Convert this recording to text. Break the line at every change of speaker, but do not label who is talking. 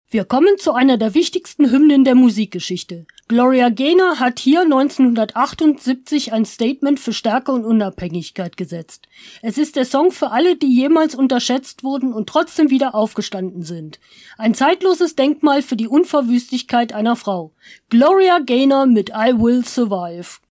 Wir kommen zu einer der wichtigsten Hymnen der Musikgeschichte. Gloria Gaynor hat hier 1978 ein Statement für Stärke und Unabhängigkeit gesetzt. Es ist der Song für alle, die jemals unterschätzt wurden und trotzdem wieder aufgestanden sind. Ein zeitloses Denkmal für die Unverwüstlichkeit einer Frau. Gloria Gaynor mit I Will Survive.